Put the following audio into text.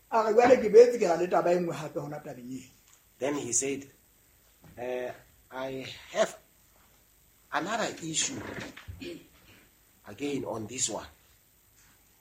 a re jwale ke betse ke ra le taba e nngwe hape hona tabeng ena. Then he said, I have another issue again on this one.